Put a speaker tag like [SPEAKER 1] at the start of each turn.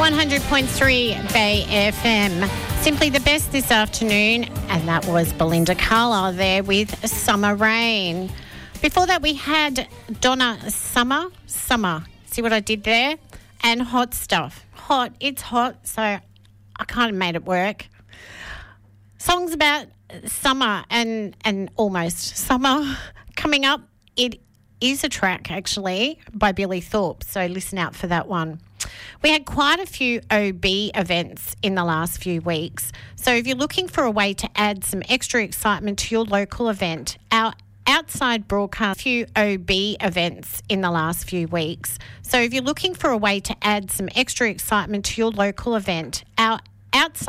[SPEAKER 1] 100.3 Bay FM. Simply the best this afternoon, and that was Belinda Carlisle there with Summer Rain. Before that, we had Donna Summer. See what I did there? And Hot Stuff. It's hot, so I kind of made it work. Songs about summer and almost summer coming up. It is a track, actually, by Billy Thorpe, so listen out for that one. We had quite a few OB events in the last few weeks. So if you're looking for a way to add some extra excitement to your local event, our outside broadcast, few OB events in the last few weeks. So if you're looking for a way to add some extra excitement to your local event, our outside